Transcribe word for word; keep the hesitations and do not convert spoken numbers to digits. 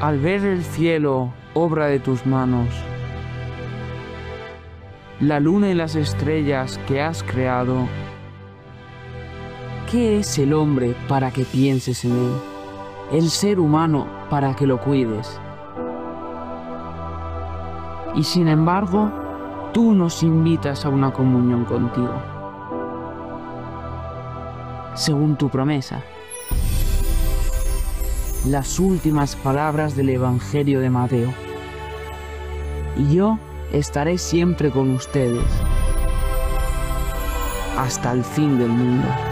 Al ver el cielo, obra de tus manos, la luna y las estrellas que has creado, ¿qué es el hombre para que pienses en él? El ser humano para que lo cuides. Y sin embargo, tú nos invitas a una comunión contigo, según tu promesa. Las últimas palabras del Evangelio de Mateo. Y yo estaré siempre con ustedes hasta el fin del mundo.